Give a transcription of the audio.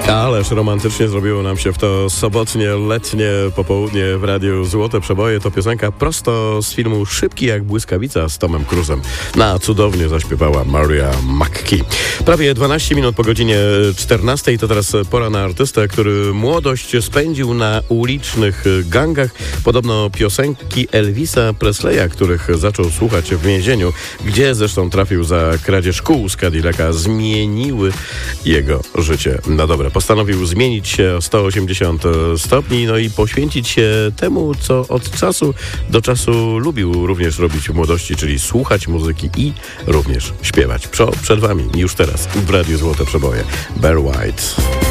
Ależ romantycznie zrobiło nam się w to sobotnie, letnie popołudnie w Radiu Złote Przeboje. To piosenka prosto z filmu Szybki jak błyskawica z Tomem Cruzem. Cudownie zaśpiewała Maria McKee. Prawie 12 minut po godzinie 14. To teraz pora na artystę, który młodość spędził na ulicznych gangach. Podobno piosenki Elvisa Presleya, których zaczął słuchać w więzieniu, gdzie zresztą trafił za kradzież kół z Cadillaca, zmieniły jego życie na dobre. Postanowił zmienić się o 180 stopni, no i poświęcić się temu, co od czasu do czasu lubił również robić w młodości, czyli słuchać muzyki i również śpiewać. Przed wami już teraz w Radiu Złote Przeboje Barry White.